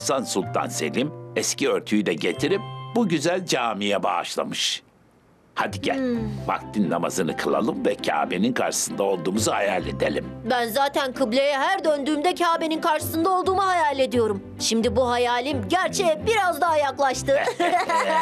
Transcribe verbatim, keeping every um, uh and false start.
Hasan Sultan Selim eski örtüyü de getirip bu güzel camiye bağışlamış. Hadi gel, vaktin namazını kılalım ve Kabe'nin karşısında olduğumuzu hayal edelim. Ben zaten kıbleye her döndüğümde Kabe'nin karşısında olduğumu hayal ediyorum. Şimdi bu hayalim gerçeğe biraz daha yaklaştı.